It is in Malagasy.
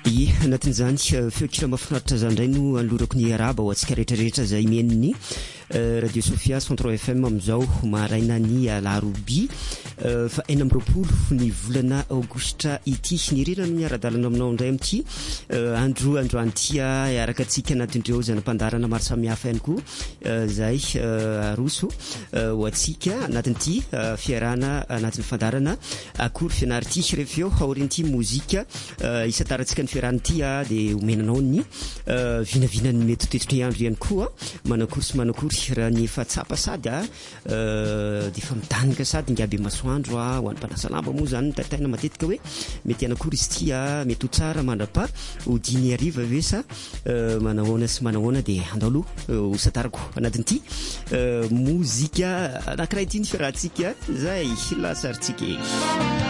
Anatin'izany feokira mahafinaritra zany indray no alorako ny araba ho antsika rehetrarehetra izay mieniny Radio Sofia 103 FM amin'izao maraina ny alarobia fa 4 ny volana aogositra ity ny rirana miara-dalana aminao indray amin'ity andro antia araka antsika anatin'ireo zanam-pandarana maro samihafa ihany koa izay aroso ho antsika anatin'ity fiarahana anatin'ny fandarana akory fianarity rehefa eo aorian'ity mozika isatarantsika ny fiarahan'ity dia omenanao ny vinavinany mety tetotry andro ihany koa manakory sy manakory raha ny efa tsapa sady dia efa midanika sady ingabe masoandro ho an'ny mpanasa lamba moa zany taitaina matetika hoe mety anakory izy ity mety ho tsara mandrapa ho diny ariva ve sa manahoana sy manahoana dia andalo ho satarako anatin'ity mozika anankiray ity ny fiarahantsika zay lasaritsika